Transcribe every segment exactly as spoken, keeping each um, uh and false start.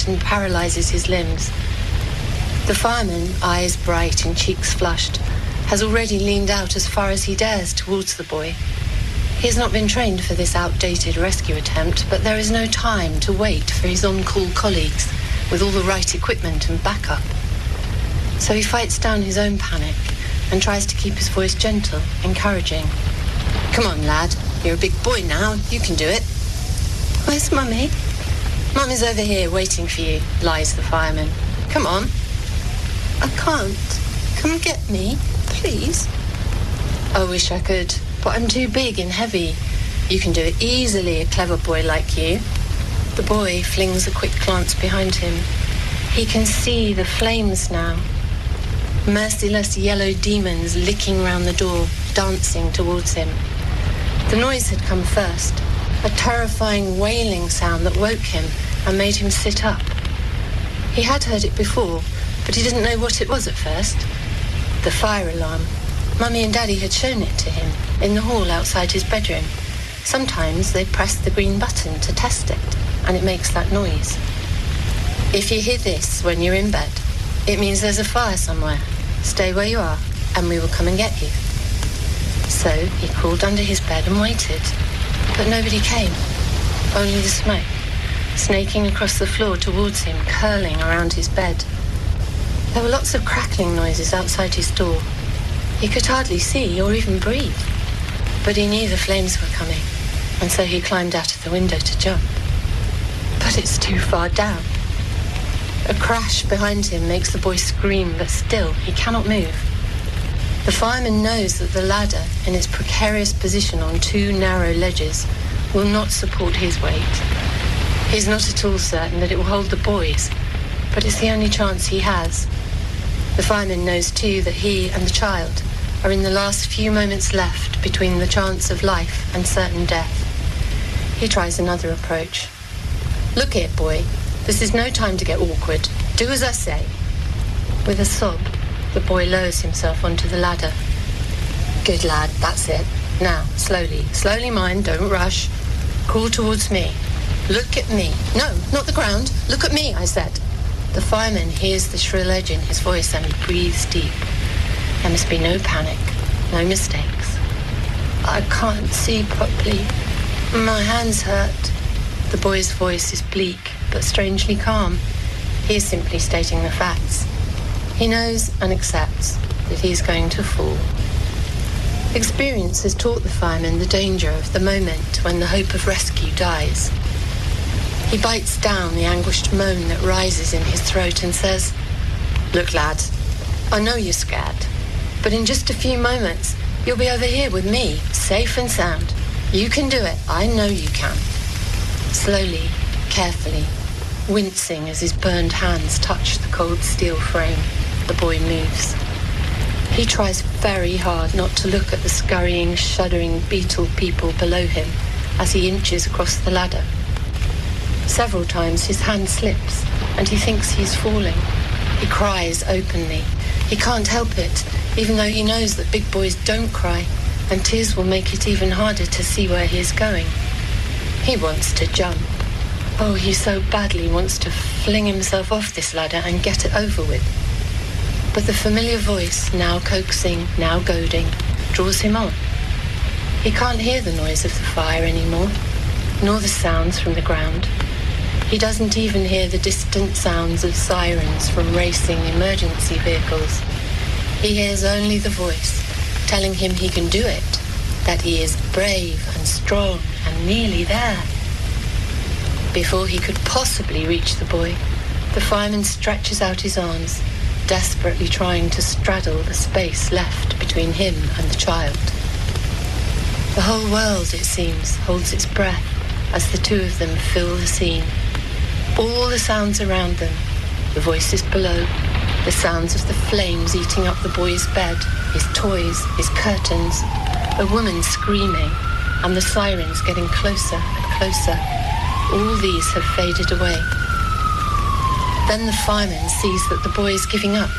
and paralyses his limbs. The fireman, eyes bright and cheeks flushed, has already leaned out as far as he dares towards the boy. He has not been trained for this outdated rescue attempt, but there is no time to wait for his on-call colleagues with all the right equipment and backup. So he fights down his own panic and tries to keep his voice gentle, encouraging. Come on, lad. You're a big boy now. You can do it. Where's Mummy? Mummy's over here waiting for you, lies the fireman. Come on. I can't. Come get me, please. I wish I could, but I'm too big and heavy. You can do it easily, a clever boy like you. The boy flings a quick glance behind him. He can see the flames now. Merciless yellow demons licking round the door, dancing towards him. The noise had come first, a terrifying wailing sound that woke him and made him sit up. He had heard it before, but he didn't know what it was at first. The fire alarm. Mummy and Daddy had shown it to him in the hall outside his bedroom. Sometimes they press the green button to test it, and it makes that noise. If you hear this when you're in bed, it means there's a fire somewhere. Stay where you are, and we will come and get you. So he crawled under his bed and waited, but nobody came. Only the smoke, snaking across the floor towards him, curling around his bed. There were lots of crackling noises outside his door. He could hardly see or even breathe, but he knew the flames were coming, and so he climbed out of the window to jump. But it's too far down. A crash behind him makes the boy scream, but still he cannot move. The fireman knows that the ladder, in its precarious position on two narrow ledges, will not support his weight. He's not at all certain that it will hold the boys, but it's the only chance he has. The fireman knows too that he and the child are in the last few moments left between the chance of life and certain death. He tries another approach. Look here, boy. This is no time to get awkward. Do as I say. With a sob, the boy lowers himself onto the ladder. Good lad, that's it. Now, slowly. Slowly, mind, don't rush. Crawl towards me. Look at me. No, not the ground. Look at me, I said. The fireman hears the shrill edge in his voice and breathes deep. There must be no panic, no mistakes. I can't see properly. My hands hurt. The boy's voice is bleak, but strangely calm. He is simply stating the facts. He knows and accepts that he is going to fall. Experience has taught the fireman the danger of the moment when the hope of rescue dies. He bites down the anguished moan that rises in his throat and says, Look, lad, I know you're scared, but in just a few moments, you'll be over here with me, safe and sound. You can do it. I know you can. Slowly, carefully, wincing as his burned hands touch the cold steel frame, the boy moves. He tries very hard not to look at the scurrying, shuddering beetle people below him as he inches across the ladder. Several times his hand slips and he thinks he's falling. He cries openly. He can't help it, even though he knows that big boys don't cry, and tears will make it even harder to see where he is going. He wants to jump. Oh, he so badly wants to fling himself off this ladder and get it over with. But the familiar voice, now coaxing, now goading, draws him on. He can't hear the noise of the fire anymore, nor the sounds from the ground. He doesn't even hear the distant sounds of sirens from racing emergency vehicles. He hears only the voice telling him he can do it, that he is brave and strong and nearly there. Before he could possibly reach the boy, the fireman stretches out his arms, desperately trying to straddle the space left between him and the child. The whole world, it seems, holds its breath as the two of them fill the scene. All the sounds around them, the voices below, the sounds of the flames eating up the boy's bed, his toys, his curtains, a woman screaming, and the sirens getting closer and closer. All these have faded away. Then the fireman sees that the boy is giving up.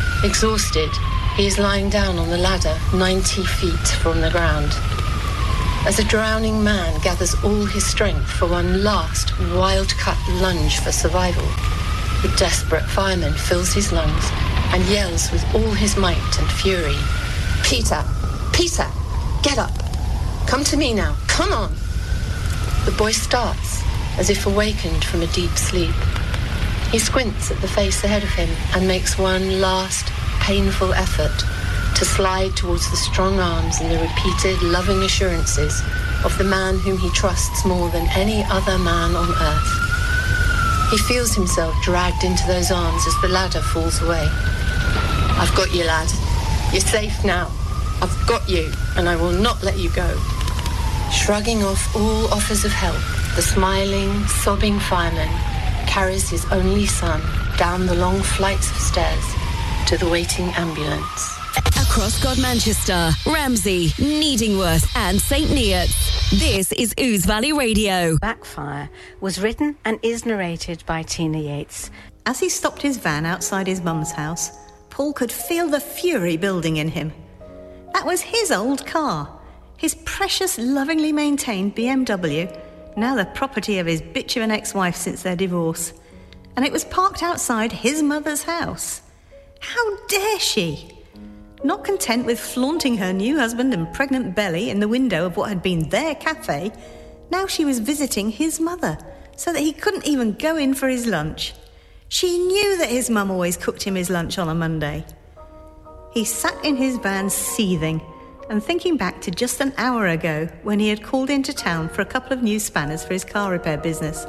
Exhausted, he is lying down on the ladder, ninety feet from the ground. as a drowning man gathers all his strength for one last wild-cut lunge for survival. The desperate fireman fills his lungs and yells with all his might and fury, "Peter! Peter! Get up! Come to me now! Come on!" The boy starts, as if awakened from a deep sleep. He squints at the face ahead of him and makes one last, painful effort to slide towards the strong arms and the repeated, loving assurances of the man whom he trusts more than any other man on earth. He feels himself dragged into those arms as the ladder falls away. "I've got you, lad. You're safe now. I've got you, and I will not let you go." Shrugging off all offers of help, the smiling, sobbing fireman carries his only son down the long flights of stairs to the waiting ambulance. Across God Manchester, Ramsey, Needingworth and St Neots, this is Ouse Valley Radio. Backfire was written and is narrated by Tina Yates. As he stopped his van outside his mum's house, Paul could feel the fury building in him. That was his old car, his precious, lovingly maintained B M W, now the property of his bitch of an ex-wife since their divorce. And it was parked outside his mother's house. How dare she? Not content with flaunting her new husband and pregnant belly in the window of what had been their cafe, now she was visiting his mother, so that he couldn't even go in for his lunch. She knew that his mum always cooked him his lunch on a Monday. He sat in his van seething and thinking back to just an hour ago when he had called into town for a couple of new spanners for his car repair business.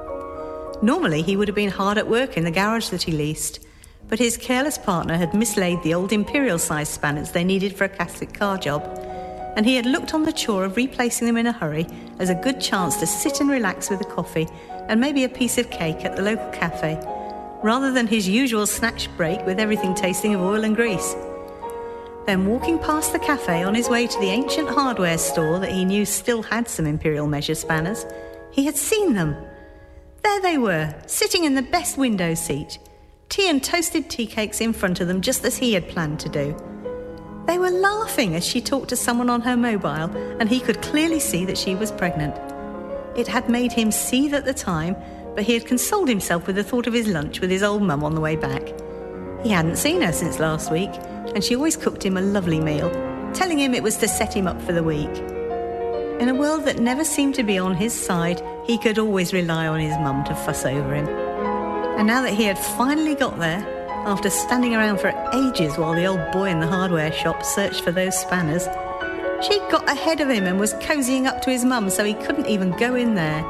Normally he would have been hard at work in the garage that he leased, but his careless partner had mislaid the old imperial-sized spanners they needed for a Catholic car job, and he had looked on the chore of replacing them in a hurry as a good chance to sit and relax with a coffee and maybe a piece of cake at the local cafe, rather than his usual snatch break with everything tasting of oil and grease. Then walking past the cafe on his way to the ancient hardware store that he knew still had some imperial measure spanners, he had seen them. There they were, sitting in the best window seat, tea and toasted tea cakes in front of them just as he had planned to do. They were laughing as she talked to someone on her mobile, and he could clearly see that she was pregnant. It had made him seethe at the time, but he had consoled himself with the thought of his lunch with his old mum on the way back. He hadn't seen her since last week, and she always cooked him a lovely meal, telling him it was to set him up for the week. In a world that never seemed to be on his side, he could always rely on his mum to fuss over him. And now that he had finally got there, after standing around for ages while the old boy in the hardware shop searched for those spanners, she'd got ahead of him and was cozying up to his mum so he couldn't even go in there.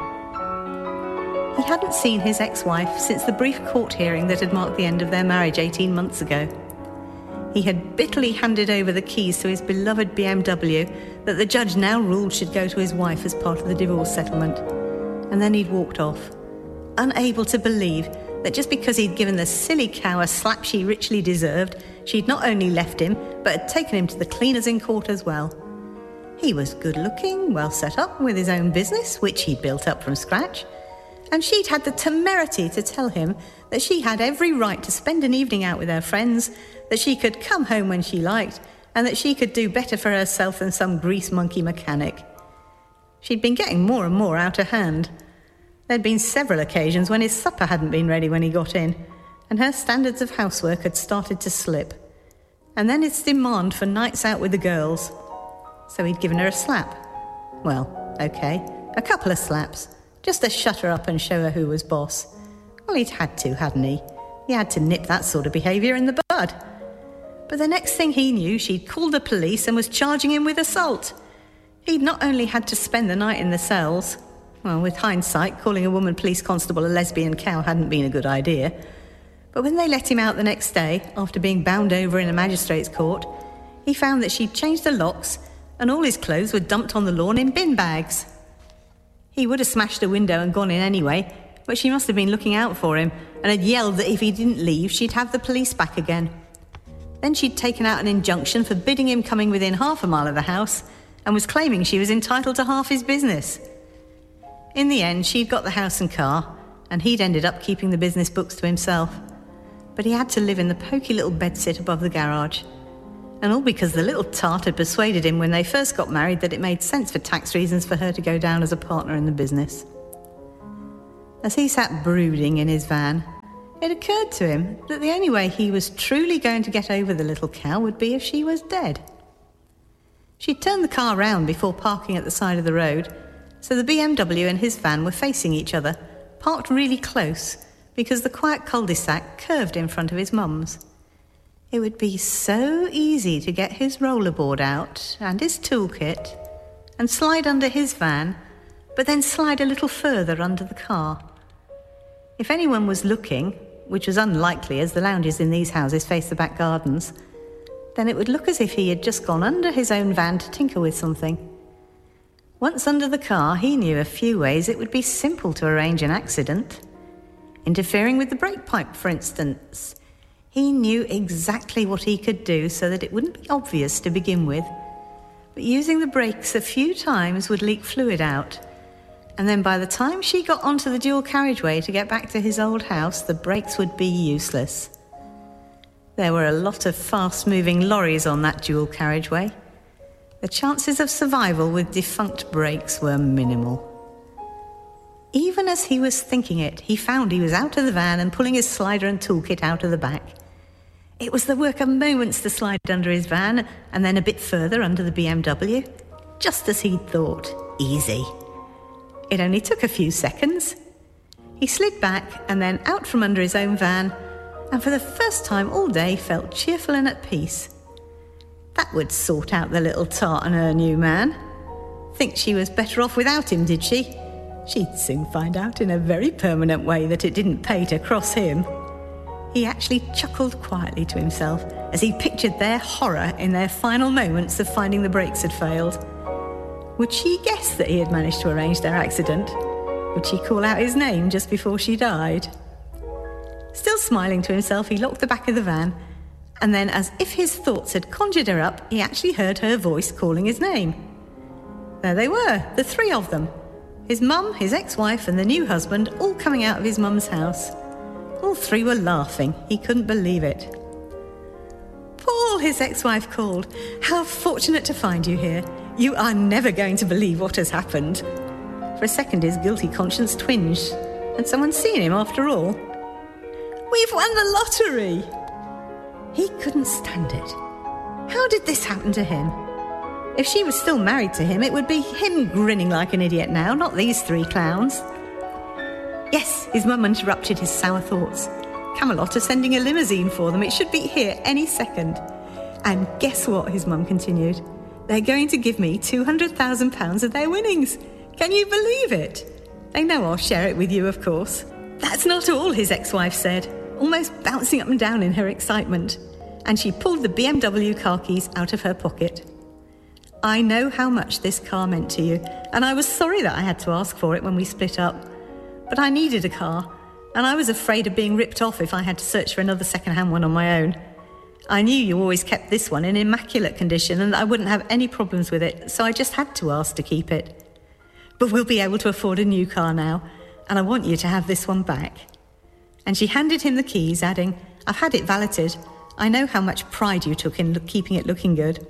He hadn't seen his ex-wife since the brief court hearing that had marked the end of their marriage eighteen months ago. He had bitterly handed over the keys to his beloved B M W that the judge now ruled should go to his wife as part of the divorce settlement. And then he'd walked off, unable to believe that just because he'd given the silly cow a slap she richly deserved, she'd not only left him, but had taken him to the cleaners in court as well. He was good-looking, well set up, with his own business, which he'd built up from scratch, and she'd had the temerity to tell him that she had every right to spend an evening out with her friends, that she could come home when she liked, and that she could do better for herself than some grease monkey mechanic. She'd been getting more and more out of hand. There'd been several occasions when his supper hadn't been ready when he got in, and her standards of housework had started to slip. And then his demand for nights out with the girls. So he'd given her a slap. Well, okay, a couple of slaps, just to shut her up and show her who was boss. Well, he'd had to, hadn't he? He had to nip that sort of behaviour in the bud. But the next thing he knew, she'd called the police and was charging him with assault. He'd not only had to spend the night in the cells, well, with hindsight, calling a woman police constable a lesbian cow hadn't been a good idea, but when they let him out the next day, after being bound over in a magistrate's court, he found that she'd changed the locks and all his clothes were dumped on the lawn in bin bags. He would have smashed a window and gone in anyway, but she must have been looking out for him and had yelled that if he didn't leave, she'd have the police back again. Then she'd taken out an injunction forbidding him coming within half a mile of the house and was claiming she was entitled to half his business. In the end, she'd got the house and car, and he'd ended up keeping the business books to himself. But he had to live in the poky little bedsit above the garage. And all because the little tart had persuaded him when they first got married that it made sense for tax reasons for her to go down as a partner in the business. As he sat brooding in his van, it occurred to him that the only way he was truly going to get over the little cow would be if she was dead. She'd turned the car round before parking at the side of the road, so the B M W and his van were facing each other, parked really close, because the quiet cul-de-sac curved in front of his mum's. It would be so easy to get his rollerboard out and his toolkit and slide under his van, but then slide a little further under the car. If anyone was looking, which was unlikely as the lounges in these houses face the back gardens, then it would look as if he had just gone under his own van to tinker with something. Once under the car, he knew a few ways it would be simple to arrange an accident. Interfering with the brake pipe, for instance. He knew exactly what he could do so that it wouldn't be obvious to begin with. But using the brakes a few times would leak fluid out. And then by the time she got onto the dual carriageway to get back to his old house, the brakes would be useless. There were a lot of fast-moving lorries on that dual carriageway. The chances of survival with defunct brakes were minimal. Even as he was thinking it, he found he was out of the van and pulling his slider and toolkit out of the back. It was the work of moments to slide under his van and then a bit further under the B M W. Just as he'd thought. Easy. It only took a few seconds. He slid back and then out from under his own van, and for the first time all day felt cheerful and at peace. That would sort out the little tart and her new man. Think she was better off without him, did she? She'd soon find out in a very permanent way that it didn't pay to cross him. He actually chuckled quietly to himself as he pictured their horror in their final moments of finding the brakes had failed. Would she guess that he had managed to arrange their accident? Would she call out his name just before she died? Still smiling to himself, he locked the back of the van, and then, as if his thoughts had conjured her up, he actually heard her voice calling his name. There they were, the three of them. His mum, his ex-wife and the new husband all coming out of his mum's house. All three were laughing. He couldn't believe it. Paul, his ex-wife called. How fortunate to find you here. You are never going to believe what has happened. For a second his guilty conscience twinged. Had someone seen him after all? We've won the lottery! He couldn't stand it. How did this happen to him? If she was still married to him, it would be him grinning like an idiot now, not these three clowns. Yes, his mum interrupted his sour thoughts. Camelot are sending a limousine for them. It should be here any second. And guess what, his mum continued. They're going to give me two hundred thousand pounds of their winnings. Can you believe it? They know I'll share it with you, of course. That's not all, his ex-wife said, almost bouncing up and down in her excitement. And she pulled the B M W car keys out of her pocket. I know how much this car meant to you, and I was sorry that I had to ask for it when we split up. But I needed a car, and I was afraid of being ripped off if I had to search for another second-hand one on my own. I knew you always kept this one in immaculate condition and that I wouldn't have any problems with it, so I just had to ask to keep it. But we'll be able to afford a new car now, and I want you to have this one back. And she handed him the keys, adding, I've had it valeted. I know how much pride you took in keeping it looking good.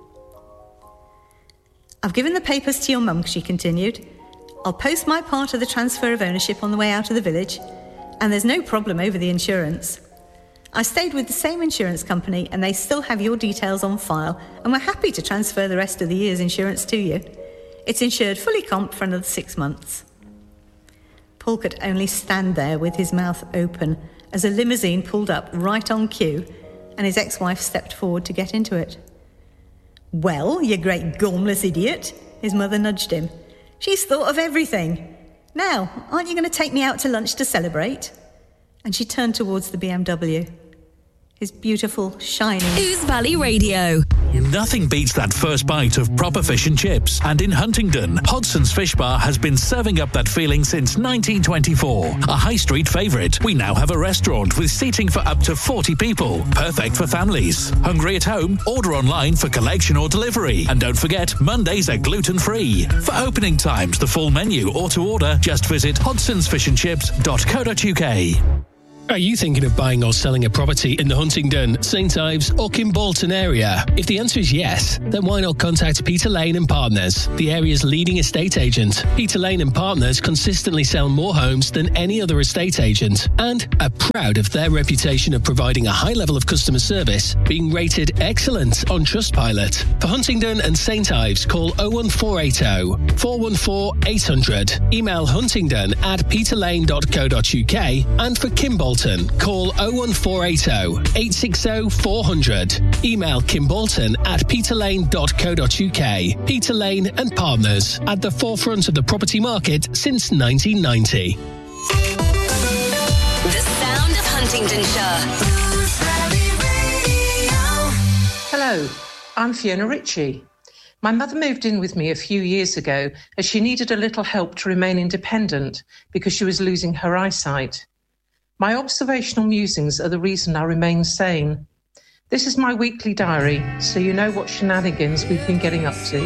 I've given the papers to your mum, she continued. I'll post my part of the transfer of ownership on the way out of the village, and there's no problem over the insurance. I stayed with the same insurance company, and they still have your details on file, and we're happy to transfer the rest of the year's insurance to you. It's insured fully comp for another six months. Paul could only stand there with his mouth open as a limousine pulled up right on cue, and his ex-wife stepped forward to get into it. Well, you great gormless idiot, his mother nudged him. She's thought of everything. Now, aren't you going to take me out to lunch to celebrate? And she turned towards the B M W. His beautiful, shining... Ouse Valley Radio. Nothing beats that first bite of proper fish and chips. And in Huntingdon, Hodson's Fish Bar has been serving up that feeling since nineteen twenty-four. A high street favourite. We now have a restaurant with seating for up to forty people. Perfect for families. Hungry at home? Order online for collection or delivery. And don't forget, Mondays are gluten-free. For opening times, the full menu, or to order, just visit hodsons fish and chips dot co dot uk. Are you thinking of buying or selling a property in the Huntingdon, Saint Ives or Kimbolton area? If the answer is yes, then why not contact Peter Lane and Partners, the area's leading estate agent. Peter Lane and Partners consistently sell more homes than any other estate agent and are proud of their reputation of providing a high level of customer service, being rated excellent on Trustpilot. For Huntingdon and Saint Ives, call oh one four eight oh, four one four, eight hundred. Email huntingdon at peterlane dot co dot uk, and for Kimbolton, call oh one four eight oh, eight six oh, four hundred. Email kimbolton at peterlane dot co dot uk. Peter Lane and Partners, at the forefront of the property market since nineteen ninety. The sound of Huntingdonshire. Hello, I'm Fiona Ritchie. My mother moved in with me a few years ago as she needed a little help to remain independent because she was losing her eyesight. My observational musings are the reason I remain sane. This is my weekly diary, so you know what shenanigans we've been getting up to.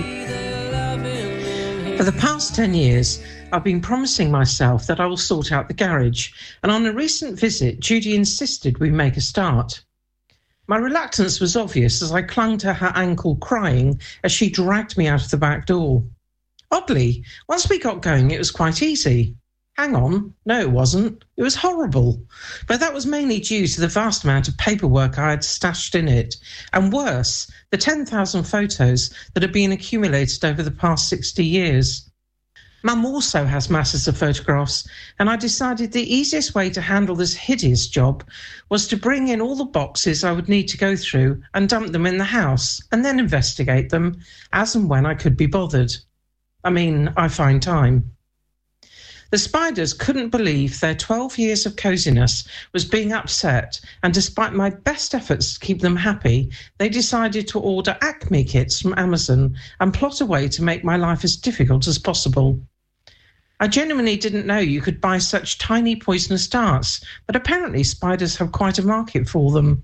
For the past ten years, I've been promising myself that I will sort out the garage, and on a recent visit, Judy insisted we make a start. My reluctance was obvious as I clung to her ankle crying as she dragged me out of the back door. Oddly, once we got going, it was quite easy. Hang on, no it wasn't. It was horrible. But that was mainly due to the vast amount of paperwork I had stashed in it, and worse, the ten thousand photos that had been accumulated over the past sixty years. Mum also has masses of photographs, and I decided the easiest way to handle this hideous job was to bring in all the boxes I would need to go through and dump them in the house, and then investigate them as and when I could be bothered. I mean, I find time. The Spiders couldn't believe their twelve years of coziness was being upset, and despite my best efforts to keep them happy, they decided to order Acme kits from Amazon and plot a way to make my life as difficult as possible. I genuinely didn't know you could buy such tiny poisonous darts, but apparently spiders have quite a market for them.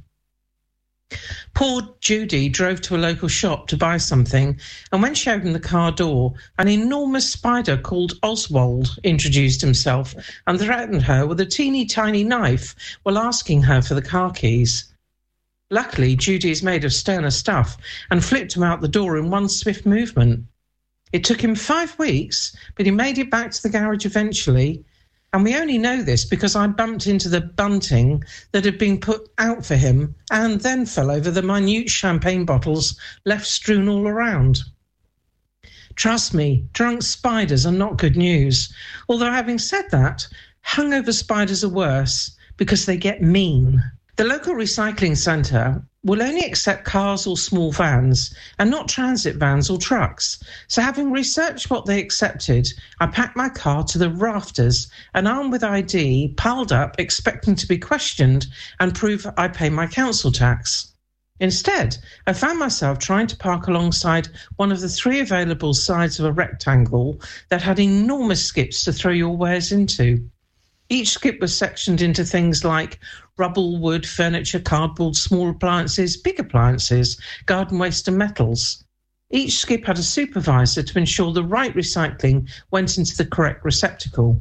Poor Judy drove to a local shop to buy something, and when she opened the car door, an enormous spider called Oswald introduced himself and threatened her with a teeny tiny knife while asking her for the car keys. Luckily, Judy is made of sterner stuff and flipped him out the door in one swift movement. It took him five weeks, but he made it back to the garage eventually. And we only know this because I bumped into the bunting that had been put out for him and then fell over the minute champagne bottles left strewn all around. Trust me, drunk spiders are not good news. Although having said that, hungover spiders are worse because they get mean. The local recycling centre will only accept cars or small vans and not transit vans or trucks. So having researched what they accepted, I packed my car to the rafters and armed with I D, piled up, expecting to be questioned and prove I pay my council tax. Instead, I found myself trying to park alongside one of the three available sides of a rectangle that had enormous skips to throw your wares into. Each skip was sectioned into things like rubble, wood, furniture, cardboard, small appliances, big appliances, garden waste and metals. Each skip had a supervisor to ensure the right recycling went into the correct receptacle.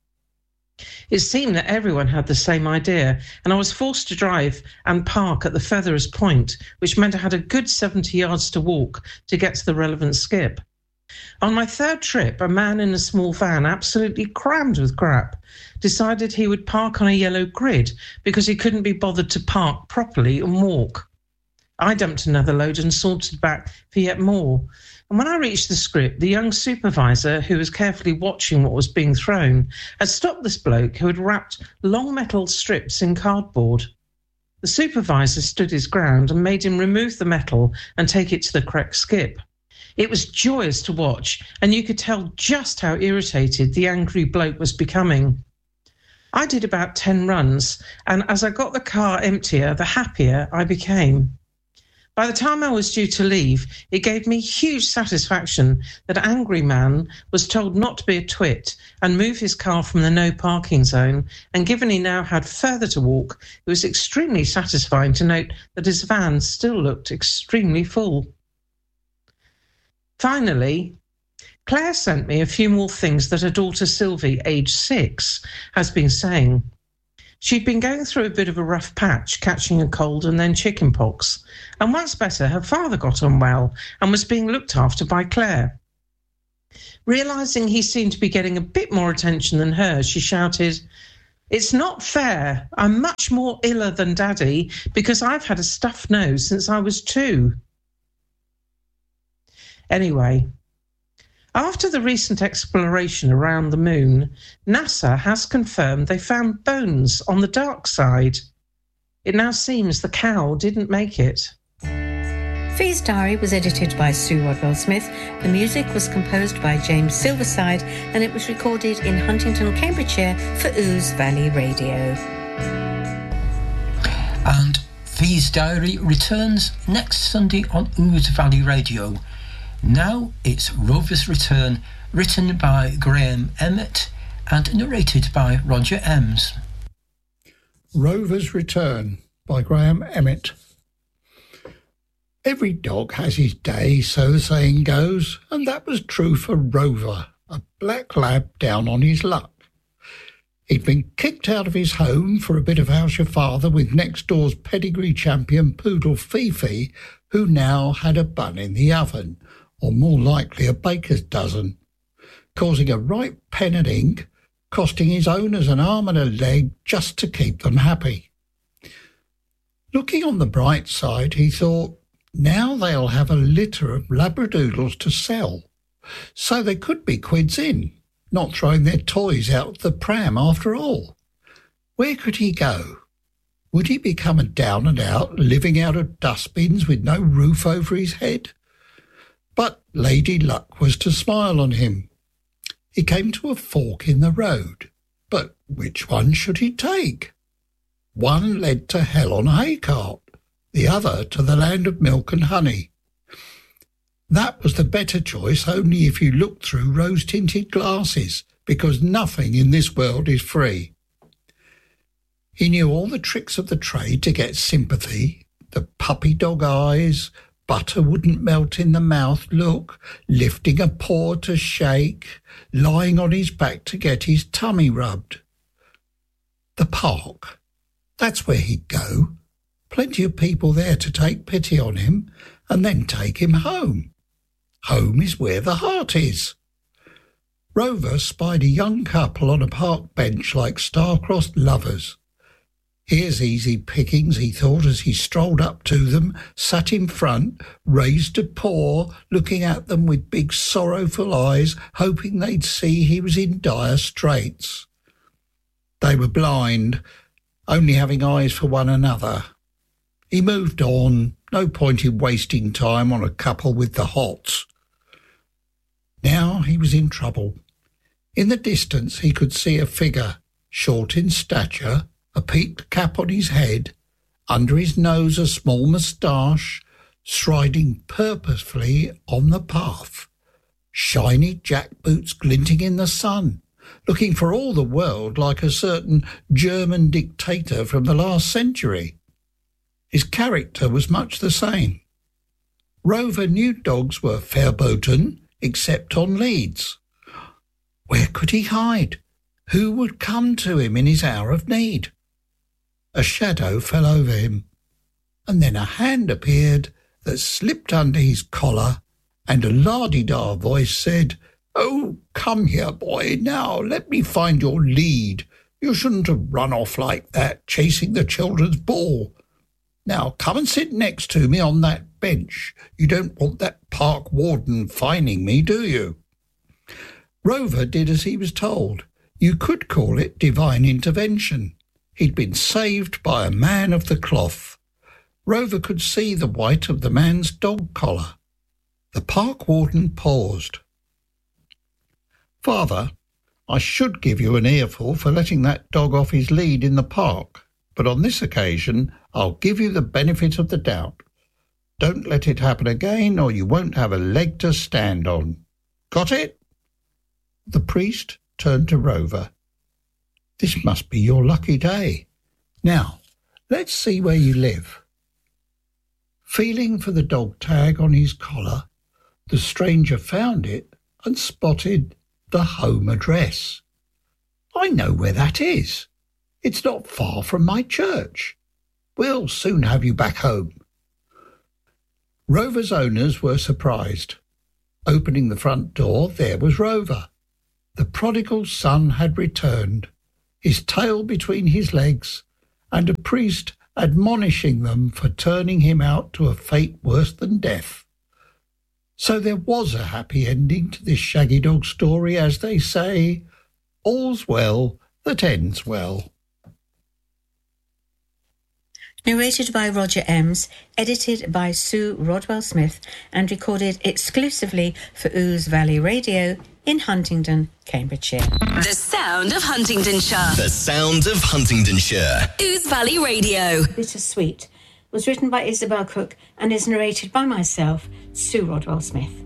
It seemed that everyone had the same idea, and I was forced to drive and park at the furthest point, which meant I had a good seventy yards to walk to get to the relevant skip. On my third trip, a man in a small van, absolutely crammed with crap, decided he would park on a yellow grid because he couldn't be bothered to park properly and walk. I dumped another load and sauntered back for yet more. And when I reached the script, the young supervisor, who was carefully watching what was being thrown, had stopped this bloke who had wrapped long metal strips in cardboard. The supervisor stood his ground and made him remove the metal and take it to the correct skip. It was joyous to watch, and you could tell just how irritated the angry bloke was becoming. I did about ten runs, and as I got the car emptier, the happier I became. By the time I was due to leave, it gave me huge satisfaction that angry man was told not to be a twit and move his car from the no parking zone, and given he now had further to walk, it was extremely satisfying to note that his van still looked extremely full. Finally, Claire sent me a few more things that her daughter Sylvie, aged six, has been saying. She'd been going through a bit of a rough patch, catching a cold and then chickenpox, and once better, her father got on well and was being looked after by Claire. Realising he seemed to be getting a bit more attention than her, she shouted, "It's not fair. I'm much more iller than Daddy because I've had a stuffed nose since I was two." Anyway, after the recent exploration around the moon, NASA has confirmed they found bones on the dark side. It now seems the cow didn't make it. Fee's Diary was edited by Sue Rodwell-Smith. The music was composed by James Silverside, and it was recorded in Huntingdon, Cambridgeshire for Ouse Valley Radio. And Fee's Diary returns next Sunday on Ouse Valley Radio. Now it's Rover's Return, written by Graham Emmett and narrated by Roger Ems. Rover's Return by Graham Emmett. Every dog has his day, so the saying goes, and that was true for Rover, a black lab down on his luck. He'd been kicked out of his home for a bit of house your father with next door's pedigree champion poodle Fifi, who now had a bun in the oven, or more likely a baker's dozen, causing a right pen and ink, costing his owners an arm and a leg just to keep them happy. Looking on the bright side, he thought, now they'll have a litter of labradoodles to sell, so they could be quids in, not throwing their toys out the pram after all. Where could he go? Would he become a down and out, living out of dustbins with no roof over his head? But Lady Luck was to smile on him. He came to a fork in the road, but which one should he take? One led to hell on a hay cart, the other to the land of milk and honey. That was the better choice only if you looked through rose-tinted glasses, because nothing in this world is free. He knew all the tricks of the trade to get sympathy, the puppy dog eyes, butter wouldn't melt in the mouth look, lifting a paw to shake, lying on his back to get his tummy rubbed. The park, that's where he'd go. Plenty of people there to take pity on him and then take him home. Home is where the heart is. Rover spied a young couple on a park bench like star-crossed lovers. Here's easy pickings, he thought as he strolled up to them, sat in front, raised a paw, looking at them with big sorrowful eyes, hoping they'd see he was in dire straits. They were blind, only having eyes for one another. He moved on, no point in wasting time on a couple with the hots. Now he was in trouble. In the distance he could see a figure, short in stature, a peaked cap on his head, under his nose a small moustache, striding purposefully on the path, shiny jackboots glinting in the sun, looking for all the world like a certain German dictator from the last century. His character was much the same. Rover knew dogs were verboten, except on leads. Where could he hide? Who would come to him in his hour of need? A shadow fell over him, and then a hand appeared that slipped under his collar, and a la-di-da voice said, "Oh, come here, boy, now let me find your lead. You shouldn't have run off like that, chasing the children's ball. Now come and sit next to me on that bench. You don't want that park warden fining me, do you?" Rover did as he was told. You could call it divine intervention. He'd been saved by a man of the cloth. Rover could see the white of the man's dog collar. The park warden paused. "Father, I should give you an earful for letting that dog off his lead in the park, but on this occasion I'll give you the benefit of the doubt. Don't let it happen again or you won't have a leg to stand on. Got it?" The priest turned to Rover. "This must be your lucky day. Now, let's see where you live." Feeling for the dog tag on his collar, the stranger found it and spotted the home address. "I know where that is. It's not far from my church. We'll soon have you back home." Rover's owners were surprised. Opening the front door, there was Rover. The prodigal son had returned, his tail between his legs, and a priest admonishing them for turning him out to a fate worse than death. So there was a happy ending to this shaggy dog story, as they say, all's well that ends well. Narrated by Roger Ems, edited by Sue Rodwell-Smith, and recorded exclusively for Ouse Valley Radio in Huntingdon, Cambridgeshire. The sound of Huntingdonshire. The sound of Huntingdonshire. Ouse Valley Radio. Bittersweet was written by Isabel Cook and is narrated by myself, Sue Rodwell-Smith.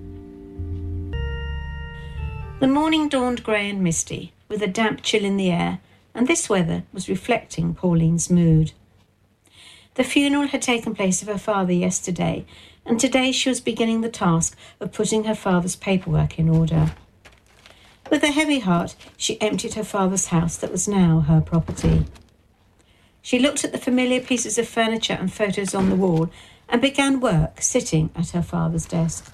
The morning dawned grey and misty, with a damp chill in the air, and this weather was reflecting Pauline's mood. The funeral had taken place of her father yesterday, and today she was beginning the task of putting her father's paperwork in order. With a heavy heart, she emptied her father's house that was now her property. She looked at the familiar pieces of furniture and photos on the wall and began work sitting at her father's desk.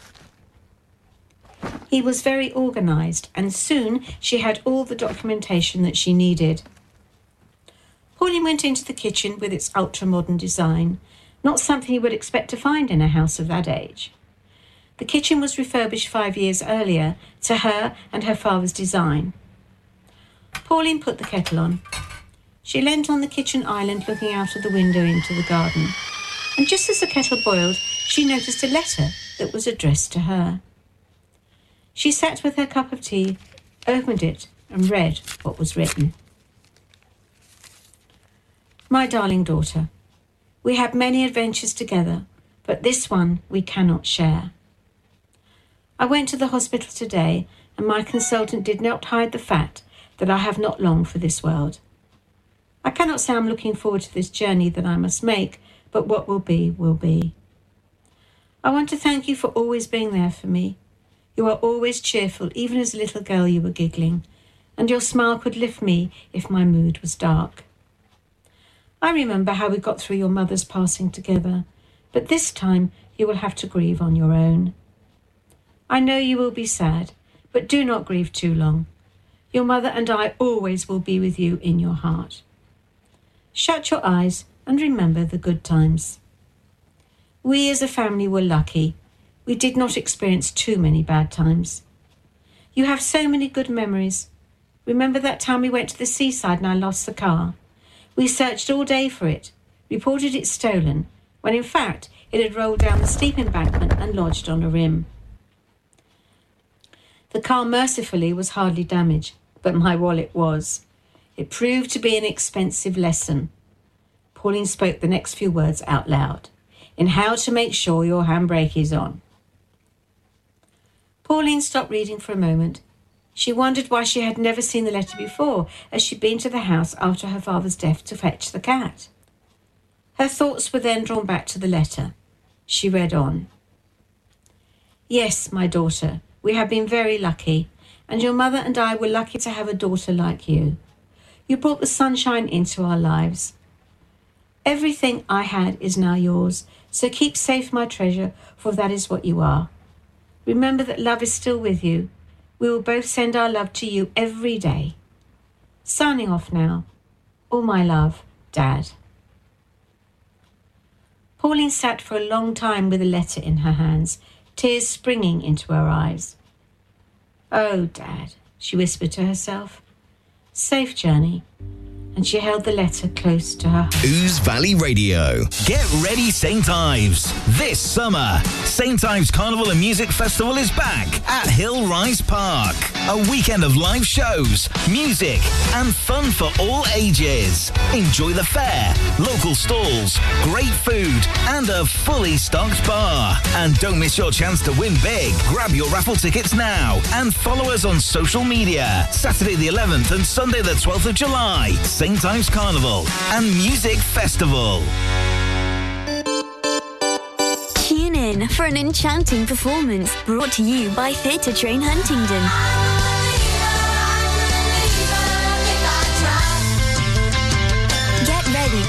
He was very organised, and soon she had all the documentation that she needed. Pauline went into the kitchen with its ultra-modern design, not something you would expect to find in a house of that age. The kitchen was refurbished five years earlier to her and her father's design. Pauline put the kettle on. She leant on the kitchen island looking out of the window into the garden, and just as the kettle boiled, she noticed a letter that was addressed to her. She sat with her cup of tea, opened it, and read what was written. My darling daughter, we had many adventures together, but this one we cannot share. I went to the hospital today, and my consultant did not hide the fact that I have not long for this world. I cannot say I'm looking forward to this journey that I must make, but what will be, will be. I want to thank you for always being there for me. You are always cheerful, even as a little girl you were giggling, and your smile could lift me if my mood was dark. I remember how we got through your mother's passing together, but this time you will have to grieve on your own. I know you will be sad, but do not grieve too long. Your mother and I always will be with you in your heart. Shut your eyes and remember the good times. We as a family were lucky. We did not experience too many bad times. You have so many good memories. Remember that time we went to the seaside and I lost the car? We searched all day for it, reported it stolen, when in fact it had rolled down the steep embankment and lodged on a rim. The car mercifully was hardly damaged, but my wallet was. It proved to be an expensive lesson. Pauline spoke the next few words out loud, in how to make sure your handbrake is on. Pauline stopped reading for a moment. She wondered why she had never seen the letter before, as she'd been to the house after her father's death to fetch the cat. Her thoughts were then drawn back to the letter. She read on. Yes, my daughter, we have been very lucky, and your mother and I were lucky to have a daughter like you. You brought the sunshine into our lives. Everything I had is now yours, so keep safe my treasure, for that is what you are. Remember that love is still with you. We will both send our love to you every day. Signing off now. All my love, Dad. Pauline sat for a long time with a letter in her hands, tears springing into her eyes. Oh, Dad, she whispered to herself. Safe journey. And she held the letter close to her. Ouse Valley Radio. Get ready, Saint Ives. This summer, Saint Ives Carnival and Music Festival is back at Hill Rise Park. A weekend of live shows, music, and fun for all ages. Enjoy the fair, local stalls, great food, and a fully stocked bar. And don't miss your chance to win big. Grab your raffle tickets now and follow us on social media. Saturday the eleventh and Sunday the twelfth of July. Saint Ives Carnival and Music Festival. Tune in for an enchanting performance brought to you by Theatre Train Huntingdon.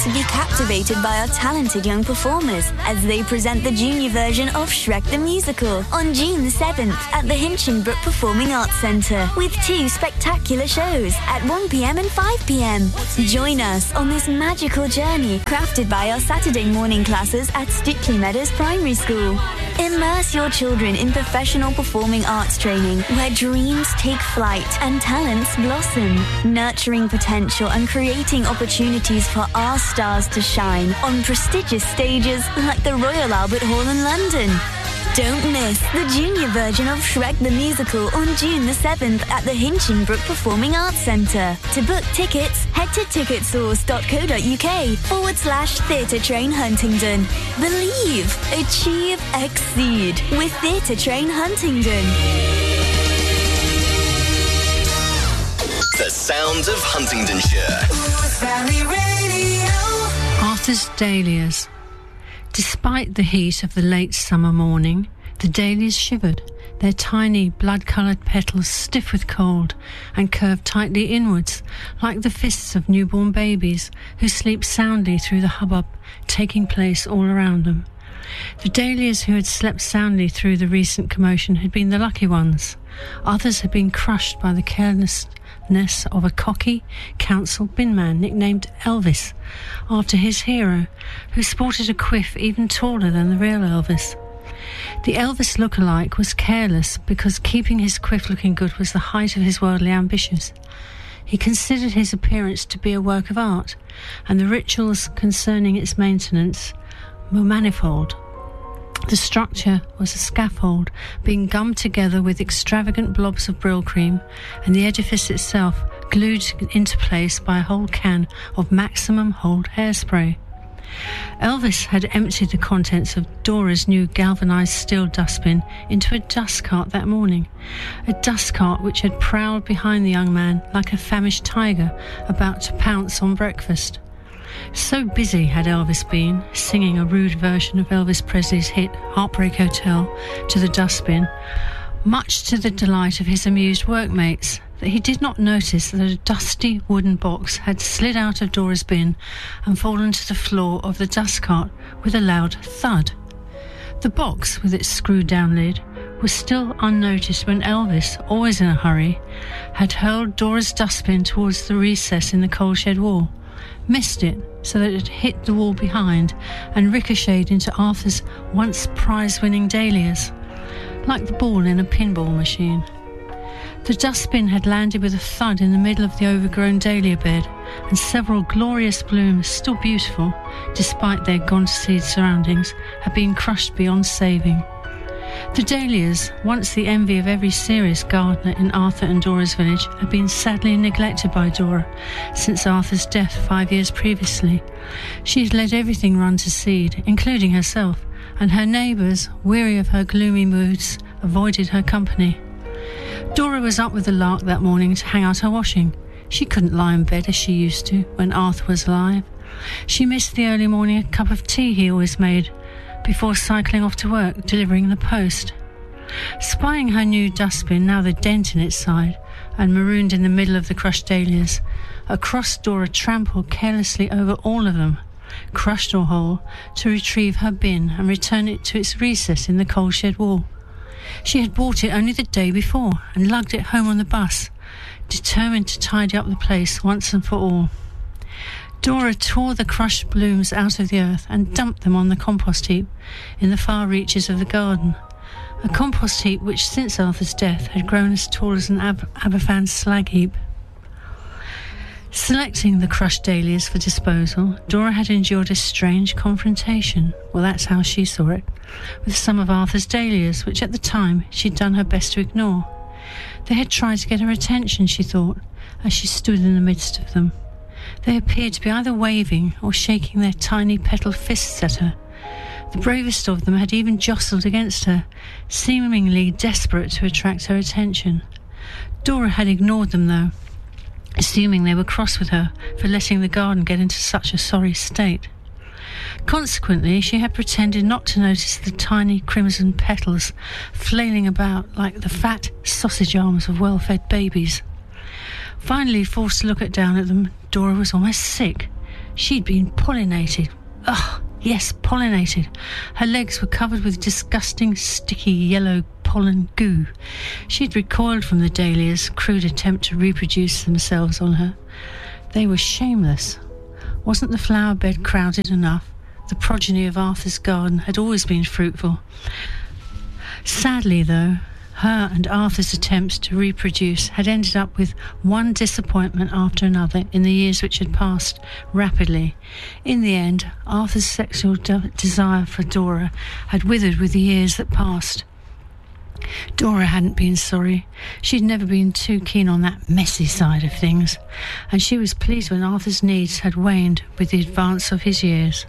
to be captivated by our talented young performers as they present the junior version of Shrek the Musical on June the seventh at the Hinchinbrook Performing Arts Centre with two spectacular shows at one p.m. and five p.m. Join us on this magical journey crafted by our Saturday morning classes at Stickley Meadows Primary School. Immerse your children in professional performing arts training where dreams take flight and talents blossom, nurturing potential and creating opportunities for our stars to shine on prestigious stages like the Royal Albert Hall in London. Don't miss the junior version of Shrek the Musical on June the seventh at the Hinchinbrook Performing Arts Centre. To book tickets, head to ticketsource.co.uk forward slash Theatre Train Huntingdon. Believe, achieve, exceed with Theatre Train Huntingdon. The sounds of Huntingdonshire. Valley Radio. Arthur's Dahlias. Despite the heat of the late summer morning, the dahlias shivered, their tiny blood-coloured petals stiff with cold and curved tightly inwards, like the fists of newborn babies who sleep soundly through the hubbub taking place all around them. The dahlias who had slept soundly through the recent commotion had been the lucky ones. Others had been crushed by the carelessness of a cocky council binman nicknamed Elvis, after his hero, who sported a quiff even taller than the real Elvis. The Elvis look-alike was careless because keeping his quiff looking good was the height of his worldly ambitions. He considered his appearance to be a work of art, and the rituals concerning its maintenance were manifold. The structure was a scaffold being gummed together with extravagant blobs of Brill cream, and the edifice itself glued into place by a whole can of Maximum Hold hairspray. Elvis had emptied the contents of Dora's new galvanised steel dustbin into a dust cart that morning, a dust cart which had prowled behind the young man like a famished tiger about to pounce on breakfast. So busy had Elvis been, singing a rude version of Elvis Presley's hit Heartbreak Hotel to the dustbin, much to the delight of his amused workmates, that he did not notice that a dusty wooden box had slid out of Dora's bin and fallen to the floor of the dust cart with a loud thud. The box, with its screwed-down lid, was still unnoticed when Elvis, always in a hurry, had hurled Dora's dustbin towards the recess in the coal shed wall, missed it so that it hit the wall behind and ricocheted into Arthur's once prize-winning dahlias, like the ball in a pinball machine. The dustbin had landed with a thud in the middle of the overgrown dahlia bed, and several glorious blooms, still beautiful despite their gone-to-seed surroundings, had been crushed beyond saving. The dahlias, once the envy of every serious gardener in Arthur and Dora's village, had been sadly neglected by Dora since Arthur's death five years previously. She had let everything run to seed, including herself, and her neighbours, weary of her gloomy moods, avoided her company. Dora was up with the lark that morning to hang out her washing. She couldn't lie in bed as she used to when Arthur was alive. She missed the early morning cup of tea he always made before cycling off to work, delivering the post. Spying her new dustbin, now the dent in its side, and marooned in the middle of the crushed dahlias, across Dora trampled carelessly over all of them, crushed or whole, to retrieve her bin and return it to its recess in the coal shed wall. She had bought it only the day before and lugged it home on the bus, determined to tidy up the place once and for all. Dora tore the crushed blooms out of the earth and dumped them on the compost heap in the far reaches of the garden, a compost heap which since Arthur's death had grown as tall as an Ab- Aberfan slag heap. Selecting the crushed dahlias for disposal, Dora had endured a strange confrontation, well, that's how she saw it, with some of Arthur's dahlias, which at the time she'd done her best to ignore. They had tried to get her attention, she thought, as she stood in the midst of them. They appeared to be either waving or shaking their tiny petal fists at her. The bravest of them had even jostled against her, seemingly desperate to attract her attention. Dora had ignored them, though, assuming they were cross with her for letting the garden get into such a sorry state. Consequently, she had pretended not to notice the tiny crimson petals flailing about like the fat sausage arms of well-fed babies. Finally, forced to look at down at them, Dora was almost sick. She'd been pollinated. Ugh, yes, pollinated. Her legs were covered with disgusting, sticky, yellow pollen goo. She'd recoiled from the dahlias' crude attempt to reproduce themselves on her. They were shameless. Wasn't the flower bed crowded enough? The progeny of Arthur's garden had always been fruitful. Sadly, though, her and Arthur's attempts to reproduce had ended up with one disappointment after another in the years which had passed rapidly. In the end, Arthur's sexual de- desire for Dora had withered with the years that passed. Dora hadn't been sorry. She'd never been too keen on that messy side of things, and she was pleased when Arthur's needs had waned with the advance of his years.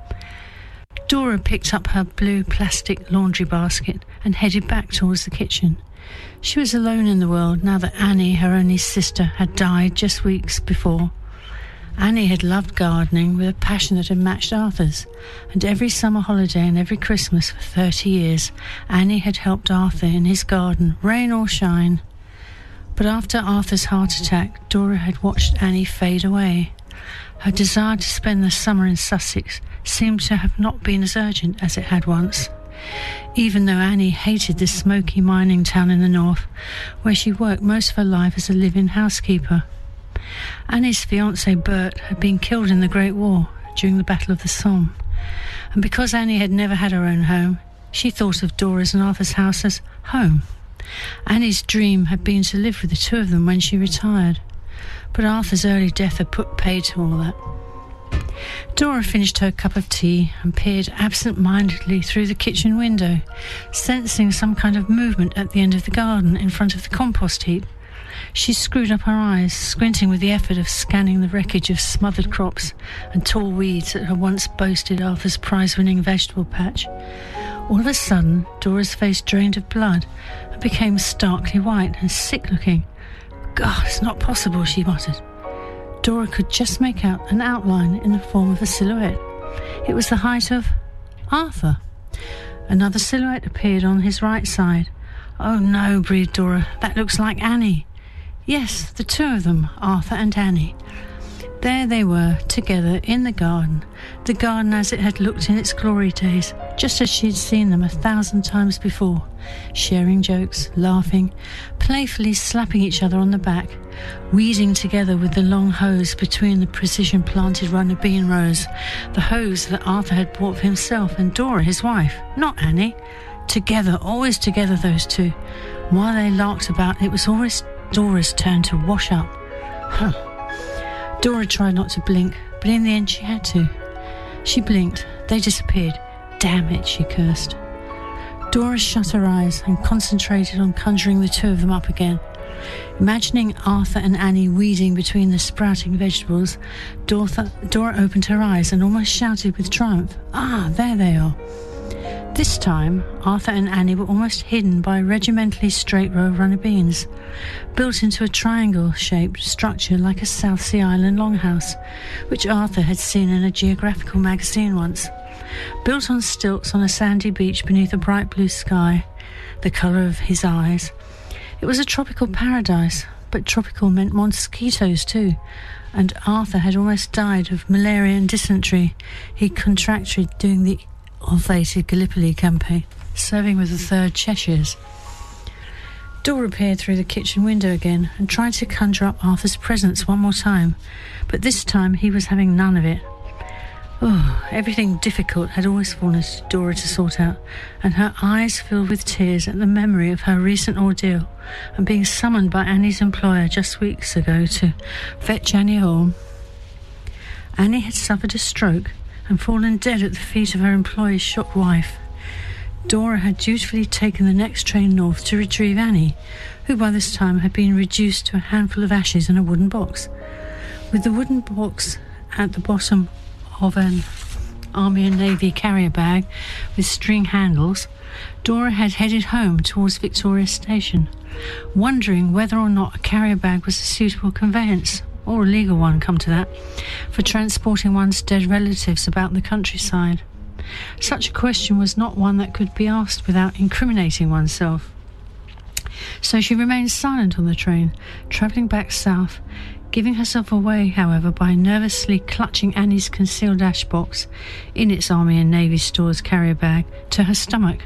Dora picked up her blue plastic laundry basket and headed back towards the kitchen. She was alone in the world now that Annie, her only sister, had died just weeks before. Annie had loved gardening with a passion that had matched Arthur's, and every summer holiday and every Christmas for thirty years, Annie had helped Arthur in his garden, rain or shine. But after Arthur's heart attack, Dora had watched Annie fade away. Her desire to spend the summer in Sussex seemed to have not been as urgent as it had once, even though Annie hated this smoky mining town in the north, where she worked most of her life as a live-in housekeeper. Annie's fiancé Bert had been killed in the Great War during the Battle of the Somme, and because Annie had never had her own home, she thought of Dora's and Arthur's house as home. Annie's dream had been to live with the two of them when she retired, but Arthur's early death had put paid to all that. Dora finished her cup of tea and peered absent-mindedly through the kitchen window, sensing some kind of movement at the end of the garden in front of the compost heap. She screwed up her eyes, squinting with the effort of scanning the wreckage of smothered crops and tall weeds that had once boasted Arthur's prize-winning vegetable patch. All of a sudden, Dora's face drained of blood and became starkly white and sick-looking. "God, it's not possible," she muttered. Dora could just make out an outline in the form of a silhouette. It was the height of Arthur. Another silhouette appeared on his right side. "Oh no," breathed Dora, "that looks like Annie." Yes, the two of them, Arthur and Annie. There they were, together in the garden, the garden as it had looked in its glory days, just as she had seen them a thousand times before, sharing jokes, laughing, playfully slapping each other on the back, weeding together with the long hose between the precision-planted runner bean rows, the hose that Arthur had bought for himself and Dora, his wife, not Annie. Together, always together, those two. While they larked about, it was always Dora's turn to wash up. Huh. Dora tried not to blink, but in the end she had to. She blinked. They disappeared. "Damn it," she cursed. Dora shut her eyes and concentrated on conjuring the two of them up again. Imagining Arthur and Annie weeding between the sprouting vegetables, Dora, Dora opened her eyes and almost shouted with triumph, "Ah, there they are." This time, Arthur and Annie were almost hidden by a regimentally straight row of runner beans, built into a triangle-shaped structure like a South Sea Island longhouse, which Arthur had seen in a geographical magazine once. Built on stilts on a sandy beach beneath a bright blue sky, the colour of his eyes. It was a tropical paradise, but tropical meant mosquitoes too, and Arthur had almost died of malaria and dysentery he contracted doing the ill-fated Gallipoli campaign, serving with the third Cheshires. Dora peered through the kitchen window again and tried to conjure up Arthur's presence one more time, but this time he was having none of it. Oh, everything difficult had always fallen to Dora to sort out, and her eyes filled with tears at the memory of her recent ordeal and being summoned by Annie's employer just weeks ago to fetch Annie home. Annie had suffered a stroke and fallen dead at the feet of her employer's shocked wife. Dora had dutifully taken the next train north to retrieve Annie, who by this time had been reduced to a handful of ashes in a wooden box. With the wooden box at the bottom of an Army and Navy carrier bag with string handles, Dora had headed home towards Victoria Station, wondering whether or not a carrier bag was a suitable conveyance, or a legal one, come to that, for transporting one's dead relatives about the countryside. Such a question was not one that could be asked without incriminating oneself. So she remained silent on the train, travelling back south, giving herself away, however, by nervously clutching Annie's concealed ash box in its Army and Navy Stores carrier bag to her stomach.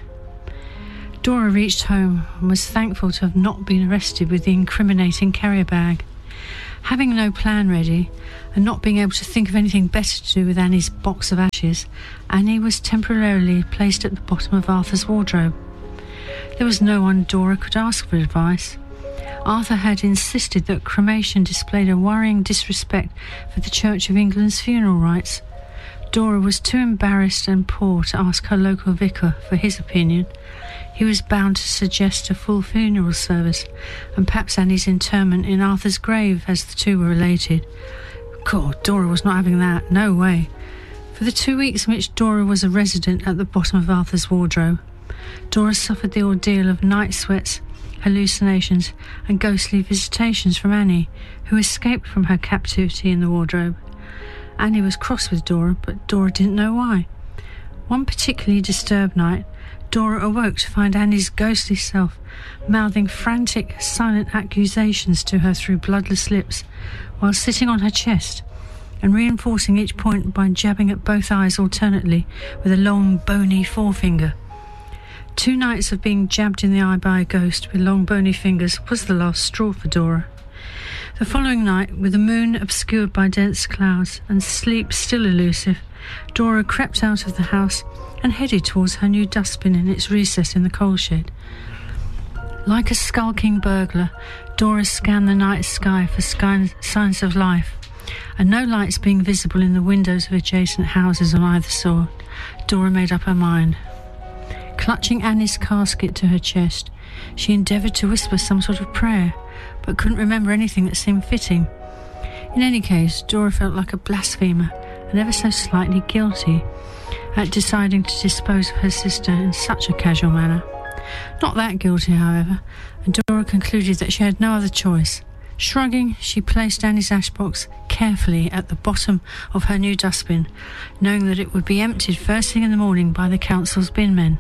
Dora reached home and was thankful to have not been arrested with the incriminating carrier bag. Having no plan ready, and not being able to think of anything better to do with Annie's box of ashes, Annie was temporarily placed at the bottom of Arthur's wardrobe. There was no one Dora could ask for advice. Arthur had insisted that cremation displayed a worrying disrespect for the Church of England's funeral rites. Dora was too embarrassed and poor to ask her local vicar for his opinion. He was bound to suggest a full funeral service, and perhaps Annie's interment in Arthur's grave, as the two were related. God, Dora was not having that, no way. For the two weeks in which Dora was a resident at the bottom of Arthur's wardrobe, Dora suffered the ordeal of night sweats, hallucinations, and ghostly visitations from Annie, who escaped from her captivity in the wardrobe. Annie was cross with Dora, but Dora didn't know why. One particularly disturbed night, Dora awoke to find Annie's ghostly self mouthing frantic, silent accusations to her through bloodless lips, while sitting on her chest and reinforcing each point by jabbing at both eyes alternately with a long, bony forefinger. Two nights of being jabbed in the eye by a ghost with long, bony fingers was the last straw for Dora. The following night, with the moon obscured by dense clouds and sleep still elusive, Dora crept out of the house and headed towards her new dustbin in its recess in the coal shed. Like a skulking burglar, Dora scanned the night sky for sky- signs of life, and no lights being visible in the windows of adjacent houses on either side, Dora made up her mind. Clutching Annie's casket to her chest, she endeavoured to whisper some sort of prayer, but couldn't remember anything that seemed fitting. In any case, Dora felt like a blasphemer, and ever so slightly guilty, at deciding to dispose of her sister in such a casual manner. Not that guilty, however, and Dora concluded that she had no other choice. Shrugging, she placed Annie's ashbox carefully at the bottom of her new dustbin, knowing that it would be emptied first thing in the morning by the council's bin men.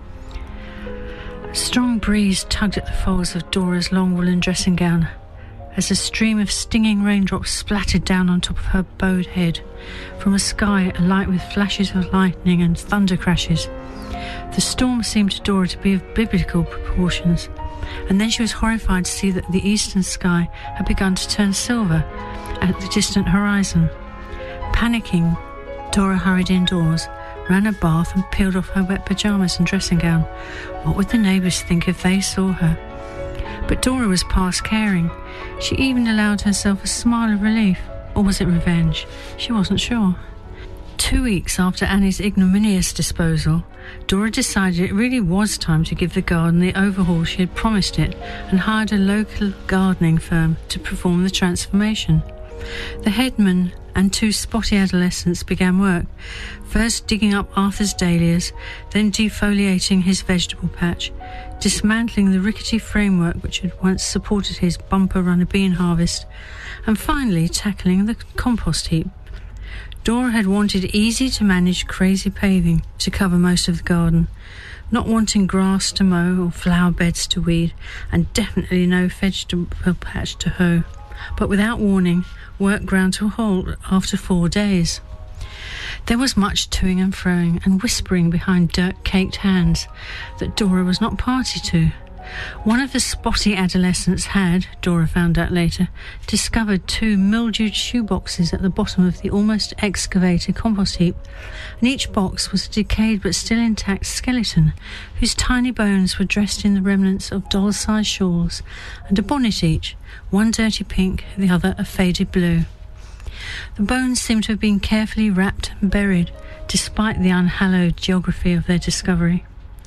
A strong breeze tugged at the folds of Dora's long woolen dressing gown as a stream of stinging raindrops splattered down on top of her bowed head from a sky alight with flashes of lightning and thunder crashes. The storm seemed to Dora to be of biblical proportions, and then she was horrified to see that the eastern sky had begun to turn silver at the distant horizon. Panicking, Dora hurried indoors, ran a bath and peeled off her wet pyjamas and dressing gown. What would the neighbours think if they saw her? But Dora was past caring. She even allowed herself a smile of relief. Or was it revenge? She wasn't sure. Two weeks after Annie's ignominious disposal, Dora decided it really was time to give the garden the overhaul she had promised it, and hired a local gardening firm to perform the transformation. The headman and two spotty adolescents began work, first digging up Arthur's dahlias, then defoliating his vegetable patch, dismantling the rickety framework which had once supported his bumper-runner bean harvest, and finally tackling the compost heap. Dora had wanted easy-to-manage crazy paving to cover most of the garden, not wanting grass to mow or flower beds to weed, and definitely no vegetable patch to hoe. But without warning, work ground to a halt after four days. There was much toing and froing and whispering behind dirt-caked hands that Dora was not party to. One of the spotty adolescents had, Dora found out later, discovered two mildewed shoeboxes at the bottom of the almost excavated compost heap, and each box was a decayed but still intact skeleton, whose tiny bones were dressed in the remnants of doll-sized shawls, and a bonnet each, one dirty pink, the other a faded blue. The bones seemed to have been carefully wrapped and buried, despite the unhallowed geography of their discovery.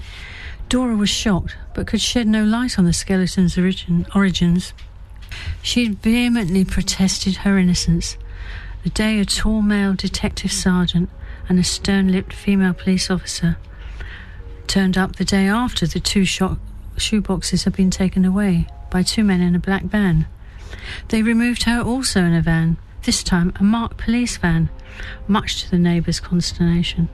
Dora was shocked, but could shed no light on the skeleton's origin, origins. She had vehemently protested her innocence. The day a tall male detective sergeant and a stern-lipped female police officer turned up the day after the two shock shoeboxes had been taken away by two men in a black van. They removed her also in a van, this time a marked police van, much to the neighbours' consternation.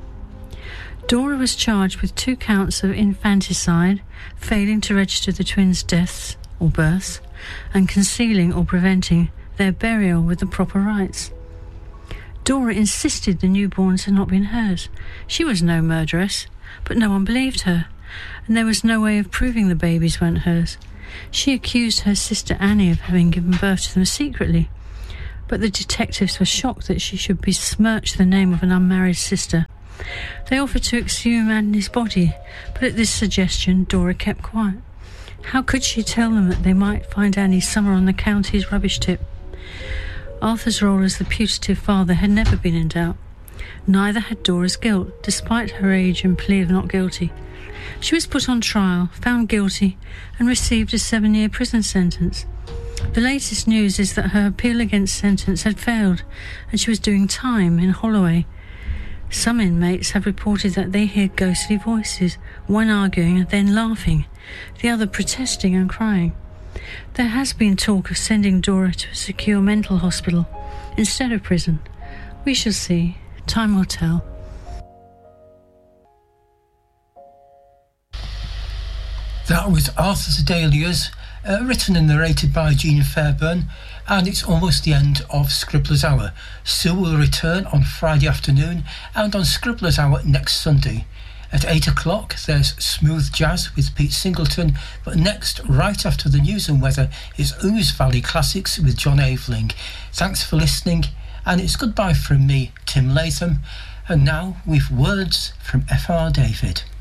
Dora was charged with two counts of infanticide, failing to register the twins' deaths or births, and concealing or preventing their burial with the proper rites. Dora insisted the newborns had not been hers. She was no murderess, but no one believed her, and there was no way of proving the babies weren't hers. She accused her sister Annie of having given birth to them secretly, but the detectives were shocked that she should besmirch the name of an unmarried sister. They offered to exhume Annie's body, but at this suggestion Dora kept quiet. How could she tell them that they might find Annie somewhere on the county's rubbish tip? Arthur's role as the putative father had never been in doubt. Neither had Dora's guilt, despite her age and plea of not guilty. She was put on trial, found guilty, and received a seven-year prison sentence. The latest news is that her appeal against sentence had failed, and she was doing time in Holloway. Some inmates have reported that they hear ghostly voices, one arguing and then laughing, the other protesting and crying. There has been talk of sending Dora to a secure mental hospital instead of prison. We shall see. Time will tell. That was Arthur's Dahlias, uh, written and narrated by Gene Fairburn, and it's almost the end of Scribbler's Hour. Sue will return on Friday afternoon and on Scribbler's Hour next Sunday. At eight o'clock there's Smooth Jazz with Pete Singleton, but next, right after the news and weather, is Ouse Valley Classics with John Aveling. Thanks for listening, and it's goodbye from me, Tim Latham, and now with words from F R David.